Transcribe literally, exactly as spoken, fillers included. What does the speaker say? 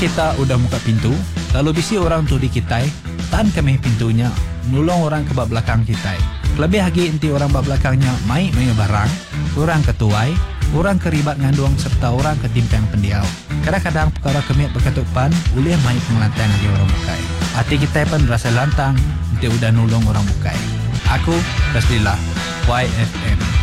kita udah buka pintu, lalu bisi orang tu di kita, tahan kami pintunya, nulung orang ke bawah belakang kita. Lebih lagi inti orang bawah belakangnya mai mai barang, orang ketuai, orang keribat ngandung serta orang ketimpang pendiau. Kadang-kadang perkara kemit berketupan, ulih mai pengelantang lagi orang bukai. Hati kita pun rasa lantang, inti udah nulung orang bukai. Aku, Rasulillah, Y F M.